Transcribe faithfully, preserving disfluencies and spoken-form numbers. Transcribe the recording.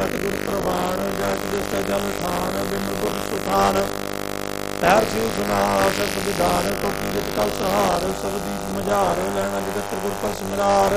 सतगुर प्रवाण जैस जस जल ठान बिन बुध सुखान पैर सिर सुनास सविधान कोटि गत कल सहार सब दीप मझार लैना जगत गुर पर सिमरार